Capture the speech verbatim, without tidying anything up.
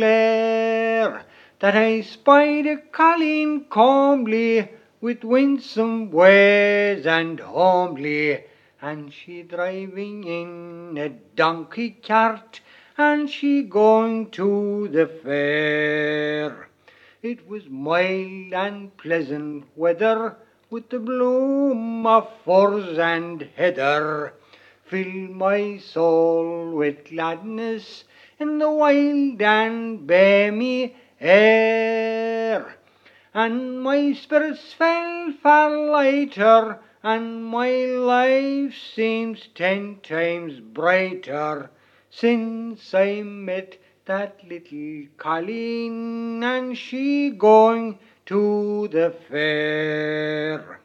Clare, that I spied a colleen comely, with winsome ways and homely, and she driving in a donkey cart, and she going to the fair. It was mild and pleasant weather, with the bloom of furze and heather, fill my soul with gladness in the wild and balmy air. And my spirits fell far lighter, and my life seems ten times brighter, since I met that little colleen, and she going to the fair.